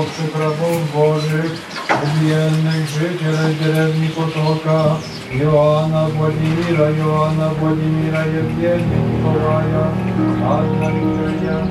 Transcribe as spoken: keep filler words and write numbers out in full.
przyprawów bożych, uwielnych życiele drewni potoka, Joanna Władimira, Joanna Władimira, Jewgenia Mikołaja, Anna Mireja,